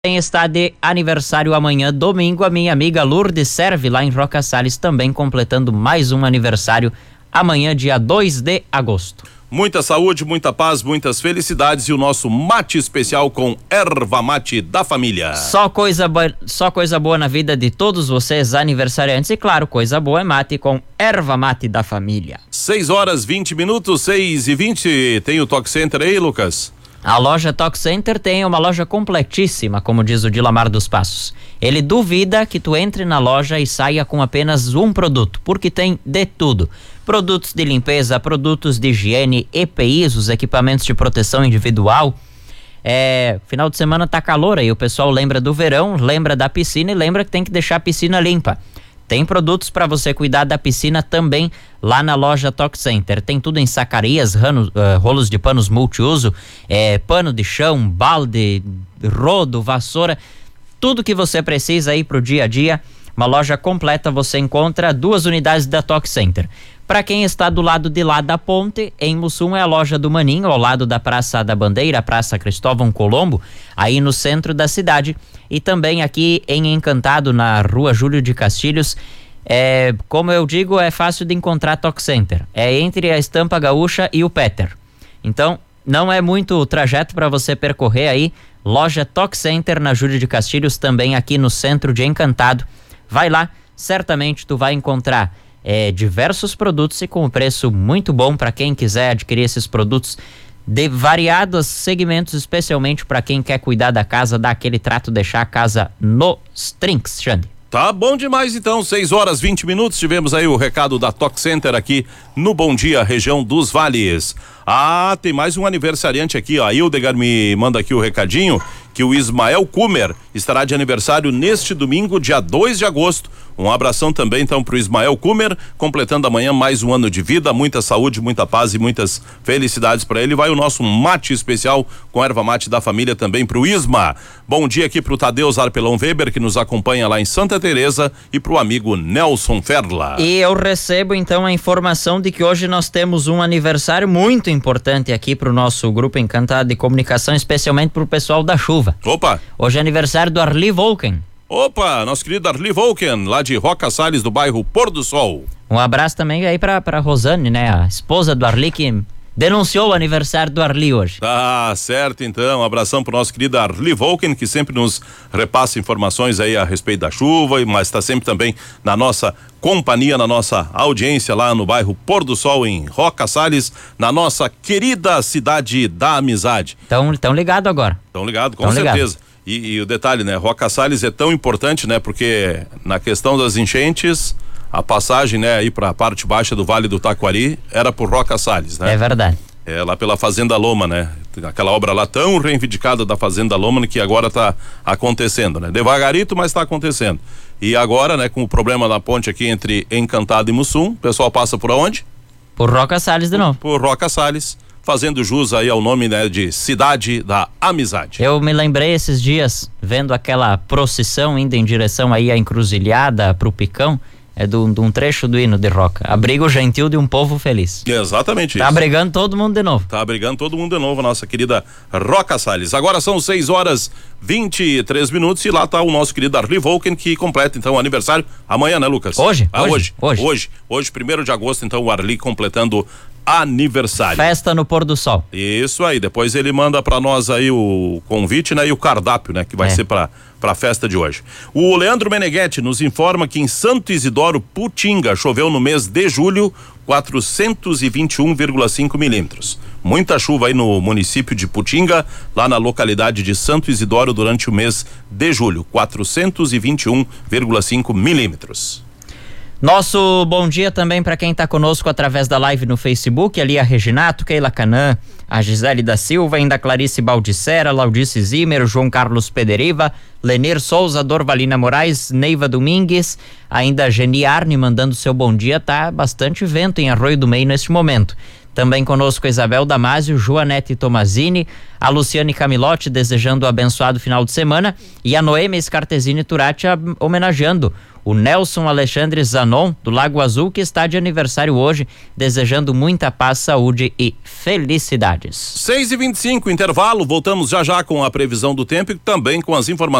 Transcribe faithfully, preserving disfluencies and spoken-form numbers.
Está de aniversário amanhã, domingo, a minha amiga Lourdes Serve, lá em Roca Salles, também completando mais um aniversário amanhã, dia dois de agosto. Muita saúde, muita paz, muitas felicidades e o nosso mate especial com erva mate da família. Só coisa, bo- só coisa boa na vida de todos vocês aniversariantes e claro, coisa boa é mate com erva mate da família. seis horas, vinte minutos, seis e vinte. Tem o Talk Center aí, Lucas? A loja Talk Center tem uma loja completíssima, como diz o Dilamar dos Passos. Ele duvida que tu entre na loja e saia com apenas um produto, porque tem de tudo. Produtos de limpeza, produtos de higiene, E P Is, os equipamentos de proteção individual. É, final de semana tá calor aí, o pessoal lembra do verão, lembra da piscina e lembra que tem que deixar a piscina limpa. Tem produtos para você cuidar da piscina também lá na loja Talk Center. Tem tudo em sacarias, rano, uh, rolos de panos multiuso, é, pano de chão, balde, rodo, vassoura, tudo que você precisa aí pro dia a dia. Uma loja completa, você encontra duas unidades da Talk Center. Para quem está do lado de lá da ponte, em Mussum é a loja do Maninho, ao lado da Praça da Bandeira, Praça Cristóvão Colombo, aí no centro da cidade. E também aqui em Encantado, na Rua Júlio de Castilhos, é, como eu digo, é fácil de encontrar Talk Center. É entre a Estampa Gaúcha e o Peter. Então, não é muito trajeto para você percorrer aí. Loja Talk Center na Júlio de Castilhos, também aqui no centro de Encantado. Vai lá, certamente tu vai encontrar é, diversos produtos e com um preço muito bom para quem quiser adquirir esses produtos de variados segmentos, especialmente para quem quer cuidar da casa, dar aquele trato, deixar a casa nos trinks, Xande. Tá bom demais então, seis horas, vinte minutos, tivemos aí o recado da Talk Center aqui no Bom Dia, região dos Vales. Ah, tem mais um aniversariante aqui, ó, a Hildegar me manda aqui o recadinho, que o Ismael Kumer estará de aniversário neste domingo, dia dois de agosto. Um abração também então pro Ismael Kumer, completando amanhã mais um ano de vida, muita saúde, muita paz e muitas felicidades para ele. Vai o nosso mate especial com erva mate da família também pro Isma. Bom dia aqui pro Tadeu Zarpelão Weber, que nos acompanha lá em Santa Teresa, e pro amigo Nelson Ferla. E eu recebo então a informação de que hoje nós temos um aniversário muito importante aqui pro nosso grupo Encantado de Comunicação, especialmente pro pessoal da chuva. Opa! Hoje é aniversário do Arli Volken. Opa, nosso querido Arli Volken, lá de Roca Salles, do bairro Pôr do Sol. Um abraço também aí pra, pra Rosane, né? A esposa do Arli, que denunciou o aniversário do Arli hoje. Tá certo, então. Um abração pro nosso querido Arli Volken, que sempre nos repassa informações aí a respeito da chuva, mas está sempre também na nossa companhia, na nossa audiência lá no bairro Pôr do Sol, em Roca Salles, na nossa querida cidade da amizade. Então, tão ligado agora. Tão ligado, com tão certeza. Ligado. E, e o detalhe, né? Roca Salles é tão importante, né? Porque na questão das enchentes, a passagem, né, aí para a parte baixa do Vale do Taquari era por Roca Salles, né? É verdade. É lá pela Fazenda Loma, né? Aquela obra lá tão reivindicada da Fazenda Loma que agora tá acontecendo, né? Devagarito, mas tá acontecendo. E agora, né, com o problema da ponte aqui entre Encantado e Mussum, o pessoal passa por onde? Por Roca Salles de novo. Por Roca Salles, fazendo jus aí ao nome, né, de Cidade da Amizade. Eu me lembrei esses dias, vendo aquela procissão indo em direção aí à encruzilhada pro Picão, é de um trecho do hino de Roca. Abrigo gentil de um povo feliz. Exatamente tá isso. Tá abrigando todo mundo de novo. Tá abrigando todo mundo de novo, a nossa querida Roca Salles. Agora são seis horas vinte e três minutos e lá tá o nosso querido Arli Volken, que completa então o aniversário amanhã, né, Lucas? Hoje? Ah, hoje, hoje. Hoje. Hoje, hoje, primeiro de agosto, então o Arli completando aniversário. Festa no Pôr do Sol. Isso aí, depois ele manda pra nós aí o convite, né, e o cardápio, né, que vai é. ser pra, pra festa de hoje. O Leandro Meneghetti nos informa que em Santo Isidoro, Putinga, choveu no mês de julho quatrocentos e vinte e um vírgula cinco milímetros. Muita chuva aí no município de Putinga, lá na localidade de Santo Isidoro durante o mês de julho, quatrocentos e vinte e um vírgula cinco milímetros. Nosso bom dia também para quem está conosco através da live no Facebook, ali a Reginato, Keila Canã, a Gisele da Silva, ainda a Clarice Baldissera, Laudice Zimmer, João Carlos Pederiva, Lenir Souza, Dorvalina Moraes, Neiva Domingues, ainda a Geni Arne mandando seu bom dia. Tá bastante vento em Arroio do Meio neste momento. Também conosco a Isabel Damasio, Joanete Tomazini, a Luciane Camilotti desejando um abençoado final de semana e a Noemi Scartesini Turati homenageando o Nelson Alexandre Zanon, do Lago Azul, que está de aniversário hoje, desejando muita paz, saúde e felicidades. seis e vinte e cinco, intervalo, voltamos já já com a previsão do tempo e também com as informações